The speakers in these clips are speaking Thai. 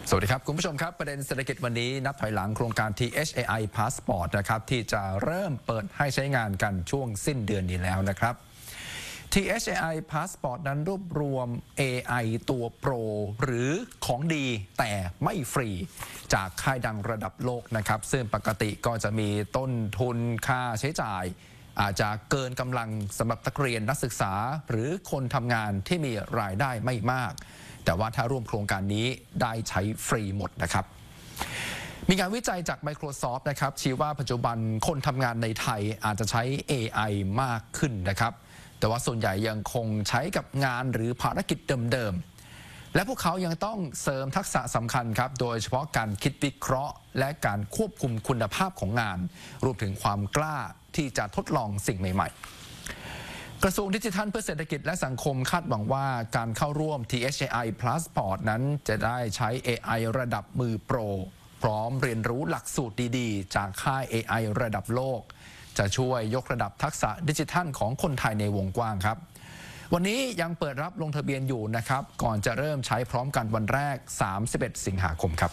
สวัสดีครับคุณผู้ชมครับประเด็นเศรษฐกิจวันนี้นับถอยหลังโครงการ THAI Passport นะครับที่จะเริ่มเปิดให้ใช้งานกันช่วงสิ้นเดือนนี้แล้วนะครับ THAI Passport นั้นรวบรวม AI ตัวโปรหรือของดีแต่ไม่ฟรีจากค่ายดังระดับโลกนะครับซึ่งปกติก็จะมีต้นทุนค่าใช้จ่ายอาจจะเกินกำลังสำหรับนักเรียนนักศึกษาหรือคนทำงานที่มีรายได้ไม่มากแต่ว่าถ้าร่วมโครงการนี้ได้ใช้ฟรีหมดนะครับมีงานวิจัยจาก Microsoft นะครับชี้ว่าปัจจุบันคนทำงานในไทยอาจจะใช้ AI มากขึ้นนะครับแต่ว่าส่วนใหญ่ยังคงใช้กับงานหรือภารกิจเดิมๆและพวกเขายังต้องเสริมทักษะสำคัญครับโดยเฉพาะการคิดวิเคราะห์และการควบคุมคุณภาพของงานรวมถึงความกล้าที่จะทดลองสิ่งใหม่ๆกระทรวงดิจิทัลเพื่อเศรษฐกิจและสังคมคาดหวังว่าการเข้าร่วม THAI Passport นั้นจะได้ใช้ AI ระดับมือโปรพร้อมเรียนรู้หลักสูตรดีๆจากค่าย AI ระดับโลกจะช่วยยกระดับทักษะดิจิทัลของคนไทยในวงกว้างครับวันนี้ยังเปิดรับลงทะเบียนอยู่นะครับก่อนจะเริ่มใช้พร้อมกันวันแรก31 สิงหาคมครับ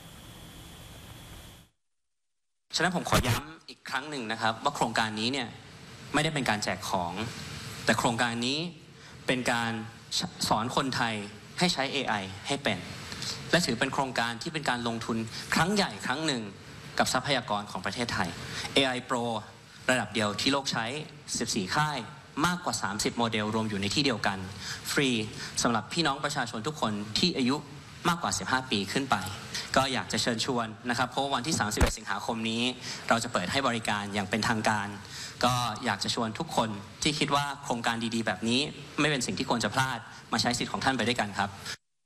ฉะนั้นผมขอย้ำอีกครั้งหนึ่งนะครับว่าโครงการนี้เนี่ยไม่ได้เป็นการแจกของแต่โครงการนี้เป็นการสอนคนไทยให้ใช้ AI ให้เป็นและถือเป็นโครงการที่เป็นการลงทุนครั้งใหญ่ครั้งหนึ่งกับทรัพยากรของประเทศไทย AI Pro ระดับเดียวที่โลกใช้14ค่ายมากกว่า30โมเดลรวมอยู่ในที่เดียวกันฟรีสำหรับพี่น้องประชาชนทุกคนที่อายุมากกว่า15ปีขึ้นไปก็อยากจะเชิญชวนนะครับเพราะวันที่31 สิงหาคมนี้เราจะเปิดให้บริการอย่างเป็นทางการก็อยากจะชวนทุกคนที่คิดว่าโครงการดีๆแบบนี้ไม่เป็นสิ่งที่ควรจะพลาดมาใช้สิทธิ์ของท่านไปด้วยกันครับ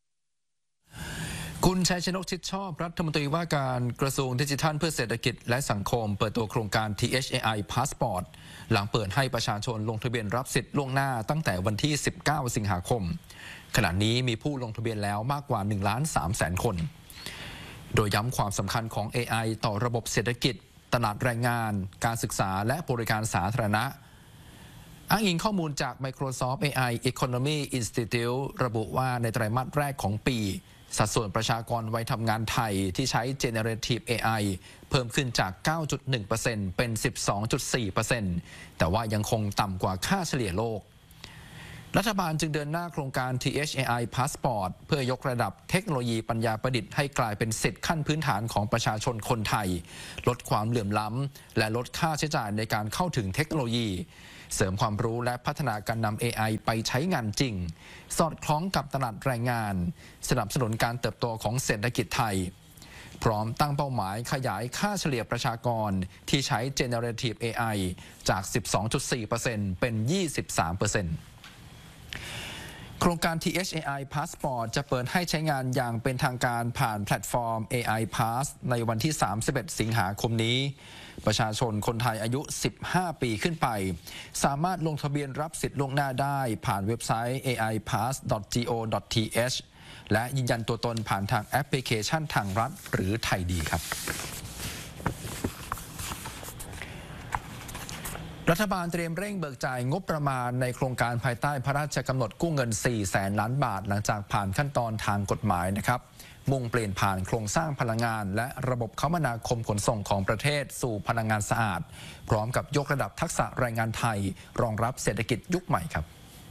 คุณชัยชนกชิดชอบรัฐมนตรีว่าการกระทรวงดิจิทัลเพื่อเศรษฐกิจและสังคมเปิดตัวโครงการ THAI Passport หลังเปิดให้ประชาชนลงทะเบียนรับสิทธิ์ล่วงหน้าตั้งแต่วันที่19 สิงหาคมขณะนี้มีผู้ลงทะเบียนแล้วมากกว่า 1,300,000 คนโดยย้ำความสำคัญของ AI ต่อระบบเศรษฐกิจตลาดแรงงานการศึกษาและบริการสาธารณะอ้างอิงข้อมูลจาก Microsoft AI Economy Institute ระบุว่าในไตรมาสแรกของปีสัดส่วนประชากรวัยทำงานไทยที่ใช้ Generative AI เพิ่มขึ้นจาก 9.1% เป็น 12.4% แต่ว่ายังคงต่ำกว่าค่าเฉลี่ยโลกรัฐบาลจึงเดินหน้าโครงการ THAI Passport เพื่อยกระดับเทคโนโลยีปัญญาประดิษฐ์ให้กลายเป็นสิทธิขั้นพื้นฐานของประชาชนคนไทยลดความเหลื่อมล้ำและลดค่าใช้จ่ายในการเข้าถึงเทคโนโลยีเสริมความรู้และพัฒนาการนำ AI ไปใช้งานจริงสอดคล้องกับตลาดแรงงานสนับสนุนการเติบโตของเศรษฐกิจไทยพร้อมตั้งเป้าหมายขยายค่าเฉลี่ยประชากรที่ใช้ Generative AI จาก 12.4% เป็น 23%โครงการ THAI Passport จะเปิดให้ใช้งานอย่างเป็นทางการผ่านแพลตฟอร์ม AI Pass ในวันที่31 สิงหาคมนี้ประชาชนคนไทยอายุ 15 ปีขึ้นไปสามารถลงทะเบียนรับสิทธิ์ล่วงหน้าได้ผ่านเว็บไซต์ aipass.go.th และยืนยันตัวตนผ่านทางแอปพลิเคชันทางรัฐหรือไทยดีครับรัฐบาลเตรียมเร่งเบิกจ่ายงบประมาณในโครงการภายใต้พระราชกำหนดกู้เงิน 400,000 ล้านบาทหลังจากผ่านขั้นตอนทางกฎหมายนะครับมุ่งเปลี่ยนผ่านโครงสร้างพลังงานและระบบคมนาคมขนส่งของประเทศสู่พลังงานสะอาดพร้อมกับยกระดับทักษะแรงงานไทยรองรับเศรษฐกิจยุคใหม่ครับ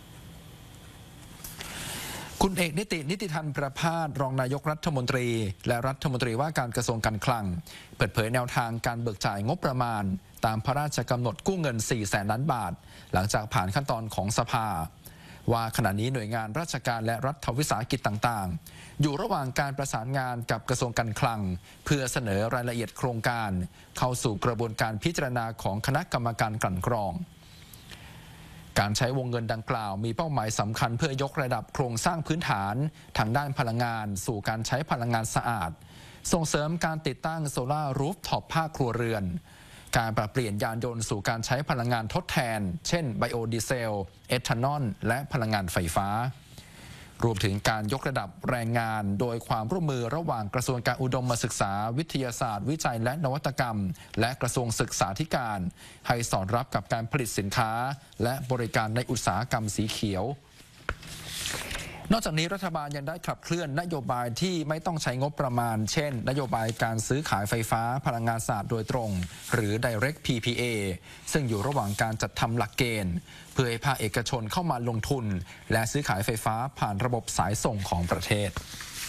คุณเอกนิติธันประภาสรองนายกรัฐมนตรีและรัฐมนตรีว่าการกระทรวงการคลังเปิดเผยแนวทางการเบิกจ่ายงบประมาณตามพระราชกำหนดกู้เงิน 400,000 ล้านบาทหลังจากผ่านขั้นตอนของสภาว่าขณะนี้หน่วยงานราชการและรัฐวิสาหกิจต่างๆอยู่ระหว่างการประสานงานกับกระทรวงการคลังเพื่อเสนอรายละเอียดโครงการเข้าสู่กระบวนการพิจารณาของคณะกรรมการกลั่นกรองการใช้วงเงินดังกล่าวมีเป้าหมายสำคัญเพื่อยกระดับโครงสร้างพื้นฐานทางด้านพลังงานสู่การใช้พลังงานสะอาดส่งเสริมการติดตั้งโซลาร์รูฟท็อปภาคครัวเรือนการปรับเปลี่ยนยานยนต์สู่การใช้พลังงานทดแทนเช่นไบโอดีเซลเอทานอลและพลังงานไฟฟ้ารวมถึงการยกระดับแรงงานโดยความร่วมมือระหว่างกระทรวงการอุดมศึกษาวิทยาศาสตร์วิจัยและนวัตกรรมและกระทรวงศึกษาธิการให้สอดรับกับการผลิตสินค้าและบริการในอุตสาหกรรมสีเขียวนอกจากนี้รัฐบาลยังได้ขับเคลื่อนนโยบายที่ไม่ต้องใช้งบประมาณเช่นนโยบายการซื้อขายไฟฟ้าพลังงานสะอาดโดยตรงหรือ Direct PPA ซึ่งอยู่ระหว่างการจัดทำหลักเกณฑ์เพื่อให้ภาคเอกชนเข้ามาลงทุนและซื้อขายไฟฟ้าผ่านระบบสายส่งของประเทศ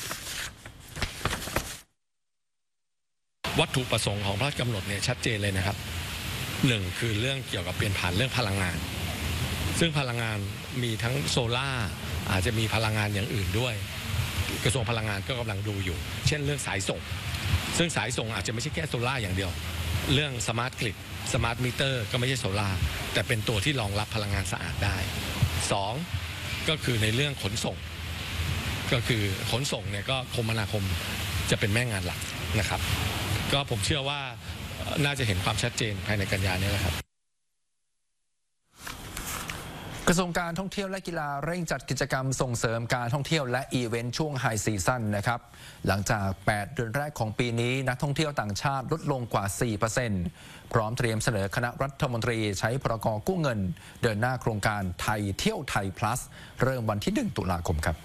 วัตถุประสงค์ของพระราชกำหนดเนี่ยชัดเจนเลยนะครับหนึ่งคือเรื่องเกี่ยวกับเปลี่ยนผ่านเรื่องพลังงานซึ่งพลังงานมีทั้งโซล่าอาจจะมีพลังงานอย่างอื่นด้วยกระทรวงพลังงานก็กำลังดูอยู่เช่นเรื่องสายส่งซึ่งสายส่งอาจจะไม่ใช่แค่โซล่าอย่างเดียวเรื่องสมาร์ทกริดสมาร์ทมิเตอร์ก็ไม่ใช่โซล่าแต่เป็นตัวที่รองรับพลังงานสะอาดได้สองก็คือในเรื่องขนส่งก็คือขนส่งเนี่ยก็คมนาคมจะเป็นแม่งานหลักนะครับก็ผมเชื่อว่าน่าจะเห็นความชัดเจนภายในกันยายนนี้แหละครับกระทรวงการท่องเที่ยวและกีฬาเร่งจัดกิจกรรมส่งเสริมการท่องเที่ยวและอีเวนต์ช่วงไฮซีซั่นนะครับหลังจาก8เดือนแรกของปีนี้นักท่องเที่ยวต่างชาติลดลงกว่า 4% พร้อมเตรียมเสนอคณะรัฐมนตรีใช้พรก.กู้เงินเดินหน้าโครงการไทยเที่ยวไทย plus เริ่มวันที่1 ตุลาคมครับ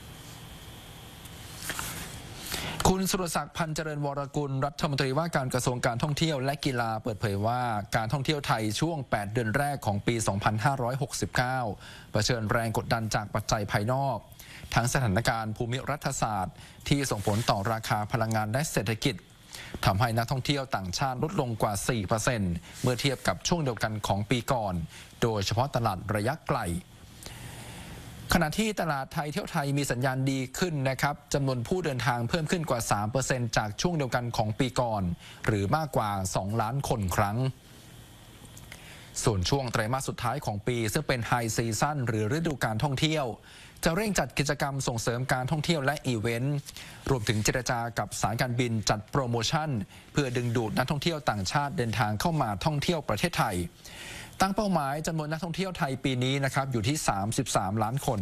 คุณสุรศักดิ์พันธ์เจริญวรกุลรัฐมนตรีว่าการกระทรวงการท่องเที่ยวและกีฬาเปิดเผยว่าการท่องเที่ยวไทยช่วง8เดือนแรกของปี 2569 เผชิญแรงกดดันจากปัจจัยภายนอกทั้งสถานการณ์ภูมิรัฐศาสตร์ที่ส่งผลต่อราคาพลังงานและเศรษฐกิจทำให้นักท่องเที่ยวต่างชาติลดลงกว่า 4% เมื่อเทียบกับช่วงเดียวกันของปีก่อนโดยเฉพาะตลาดระยะไกลขณะที่ตลาดไทยเที่ยวไทยมีสัญญาณดีขึ้นนะครับจำนวนผู้เดินทางเพิ่มขึ้นกว่า 3% จากช่วงเดียวกันของปีก่อนหรือมากกว่า2ล้านคนครั้งส่วนช่วงไตรมาสสุดท้ายของปีซึ่งเป็นไฮซีซั่นหรือฤดูการท่องเที่ยวจะเร่งจัดกิจกรรมส่งเสริมการท่องเที่ยวและอีเวนต์รวมถึงเจรจากับสายการบินจัดโปรโมชั่นเพื่อดึงดูดนักท่องเที่ยวต่างชาติเดินทางเข้ามาท่องเที่ยวประเทศไทยตั้งเป้าหมายจำนวนนักท่องเที่ยวไทยปีนี้นะครับอยู่ที่33ล้านคน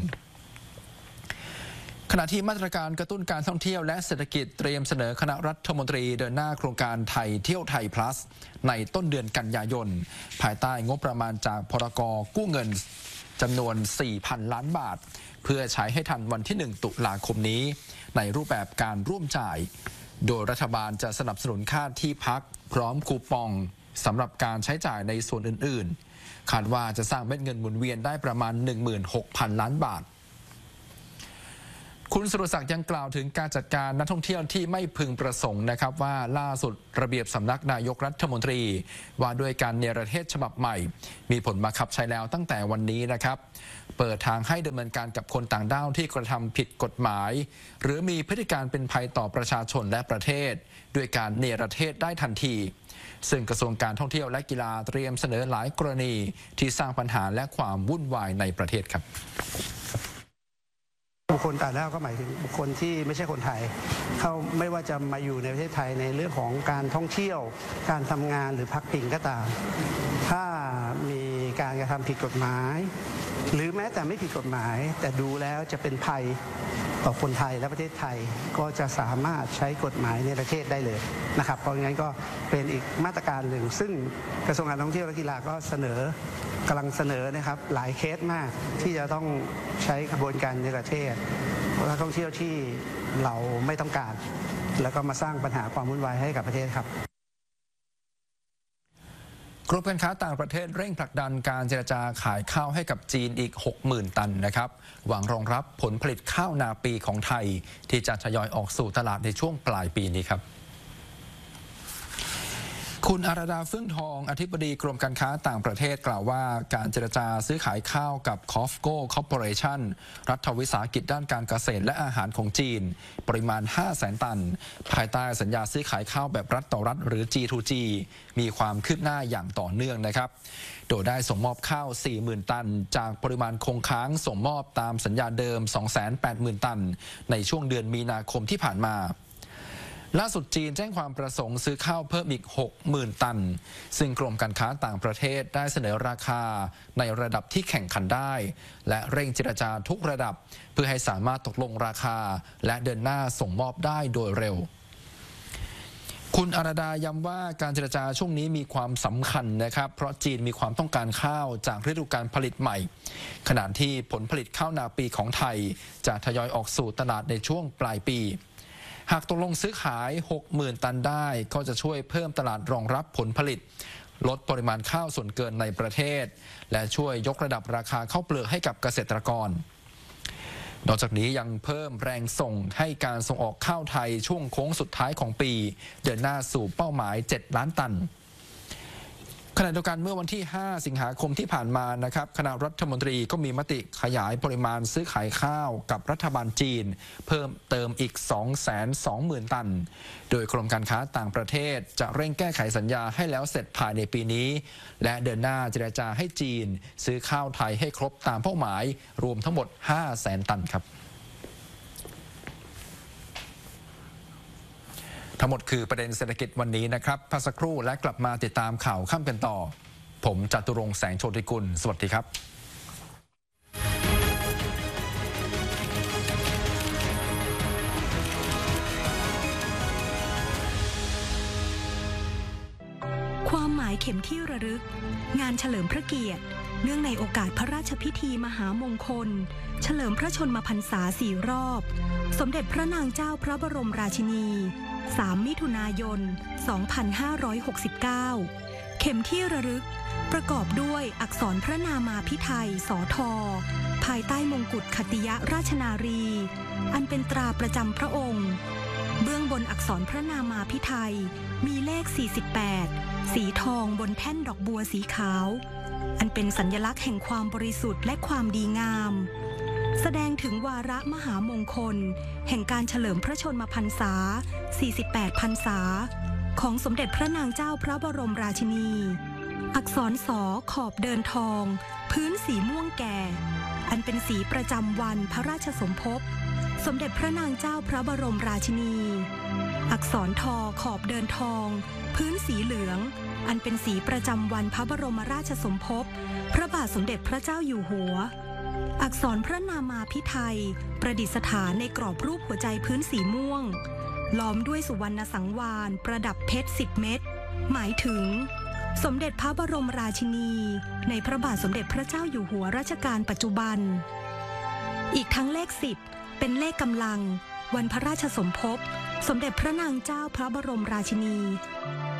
ขณะที่มาตรการกระตุ้นการท่องเที่ยวและเศรษฐกิจเตรียมเสนอคณะรัฐมนตรีเดินหน้าโครงการไทยเที่ยวไทย plus ในต้นเดือนกันยายนภายใต้งบประมาณจากพรก.กู้เงินจำนวน 4,000 ล้านบาทเพื่อใช้ให้ทันวันที่1 ตุลาคมนี้ในรูปแบบการร่วมจ่ายโดยรัฐบาลจะสนับสนุนค่าที่พักพร้อมคูปองสำหรับการใช้จ่ายในส่วนอื่นๆคาดว่าจะสร้างเม็ดเงินหมุนเวียนได้ประมาณ 16,000 ล้านบาทคุณสุรศักดิ์ยังกล่าวถึงการจัดการนักท่องเที่ยวที่ไม่พึงประสงค์นะครับว่าล่าสุดระเบียบสำนักนายกรัฐมนตรีว่าด้วยการเนรเทศฉบับใหม่มีผลบังคับใช้แล้วตั้งแต่วันนี้นะครับเปิดทางให้ดำเนินการกับคนต่างด้าวที่กระทำผิดกฎหมายหรือมีพฤติการเป็นภัยต่อประชาชนและประเทศด้วยการเนรเทศได้ทันทีซึ่งกระทรวงการท่องเที่ยวและกีฬาเตรียมเสนอหลายกรณีที่สร้างปัญหาและความวุ่นวายในประเทศครับบุคคลต่างด้าวก็หมายถึงบุคคลที่ไม่ใช่คนไทยเขาไม่ว่าจะมาอยู่ในประเทศไทยในเรื่องของการท่องเที่ยวการทำงานหรือพักพิงก็ตามถ้ามีการกระทำผิดกฎหมายหรือแม้แต่ไม่ผิดกฎหมายแต่ดูแล้วจะเป็นภัยต่อคนไทยและประเทศไทยก็จะสามารถใช้กฎหมายในประเทศได้เลยนะครับเพราะงั้นก็เป็นอีกมาตรการหนึ่งซึ่งกระทรวงการท่องเที่ยวและกีฬาก็กำลังเสนอนะครับหลายเคสมากที่จะต้องใช้กระบวนการในประเทศนักท่องเที่ยวที่เราไม่ต้องการแล้วก็มาสร้างปัญหาความวุ่นวายให้กับประเทศครับกรมการค้าต่างประเทศเร่งผลักดันการเจรจาขายข้าวให้กับจีนอีก 60,000 ตันนะครับหวังรองรับผลผลิตข้าวนาปีของไทยที่จะทยอยออกสู่ตลาดในช่วงปลายปีนี้ครับคุณอาราดาเฟื่องทองอธิบดีกรมการค้าต่างประเทศกล่าวว่าการเจรจาซื้อขายข้าวกับ COFCO Corporation รัฐวิสาหกิจด้านการเกษตรและอาหารของจีนปริมาณ 500,000 ตันภายใต้สัญญาซื้อขายข้าวแบบรัฐต่อรัฐหรือ G2G มีความคืบหน้าอย่างต่อเนื่องนะครับโดยได้ส่งมอบข้าว 40,000 ตันจากปริมาณคงค้างส่งมอบตามสัญญาเดิม 280,000 ตันในช่วงเดือนมีนาคมที่ผ่านมาล่าสุดจีนแจ้งความประสงค์ซื้อข้าวเพิ่มอีก 60,000 ตันซึ่งกรมการค้าต่างประเทศได้เสนอราคาในระดับที่แข่งขันได้และเร่งเจรจาทุกระดับเพื่อให้สามารถตกลงราคาและเดินหน้าส่งมอบได้โดยเร็วคุณอาราดาย้ำว่าการเจรจาช่วงนี้มีความสำคัญนะครับเพราะจีนมีความต้องการข้าวจากฤดูกาลผลิตใหม่ขณะที่ผลผลิตข้าวนาปีของไทยจะทยอยออกสู่ตลาดในช่วงปลายปีหากตกลงซื้อขาย 60,000 ตันได้ก็จะช่วยเพิ่มตลาดรองรับผลผลิตลดปริมาณข้าวส่วนเกินในประเทศและช่วยยกระดับราคาข้าวเปลือกให้กับเกษตรกรนอกจากนี้ยังเพิ่มแรงส่งให้การส่งออกข้าวไทยช่วงโค้งสุดท้ายของปีเดินหน้าสู่เป้าหมาย 7 ล้านตันขณะเดียวกันเมื่อวันที่ 5 สิงหาคมที่ผ่านมานะครับคณะรัฐมนตรีก็มีมติขยายปริมาณซื้อขายข้าวกับรัฐบาลจีนเพิ่มเติมอีก 220,000 ตันโดยกรมการค้าต่างประเทศจะเร่งแก้ไขสัญญาให้แล้วเสร็จภายในปีนี้และเดินหน้าเจรจาให้จีนซื้อข้าวไทยให้ครบตามเป้าหมายรวมทั้งหมด 500,000 ตันครับทั้งหมดคือประเด็นเศรษฐกิจวันนี้นะครับพักสักครู่และกลับมาติดตามข่าวค่ำกันต่อผมจตุรงค์แสงโชติกุลสวัสดีครับความหมายเข็มที่ระลึกงานเฉลิมพระเกียรติเนื่องในโอกาสพระราชพิธีมหามงคลเฉลิมพระชนมพรรษา4 รอบสมเด็จพระนางเจ้าพระบรมราชินี3 มิถุนายน 2569 เข็มที่ระลึกประกอบด้วยอักษรพระนามาภิไธยสทภายใต้มงกุฎขัตติยราชนารีอันเป็นตราประจำพระองค์เบื้องบนอักษรพระนามาภิไธยมีเลข 48 สีทองบนแท่นดอกบัวสีขาวอันเป็นสัญลักษณ์แห่งความบริสุทธิ์และความดีงามแสดงถึงวาระมหามงคลแห่งการเฉลิมพระชนมพรรษา 48 พรรษาของสมเด็จพระนางเจ้าพระบรมราชินี อักษรสอขอบเดินทองพื้นสีม่วงแก่อันเป็นสีประจำวันพระราชสมภพสมเด็จพระนางเจ้าพระบรมราชินี อักษรทอขอบเดินทองพื้นสีเหลืองอันเป็นสีประจำวันพระบรมราชสมภพพระบาทสมเด็จพระเจ้าอยู่หัวอักษรพระนามาภิไธยประดิษฐานในกรอบรูปหัวใจพื้นสีม่วงล้อมด้วยสุวรรณสังวาลประดับเพชร10 เม็ดหมายถึงสมเด็จพระบรมราชินีในพระบาทสมเด็จพระเจ้าอยู่หัวรัชกาลปัจจุบันอีกทั้งเลข10เป็นเลขกำลังวันพระราชสมภพสมเด็จพระนางเจ้าพระบรมราชินี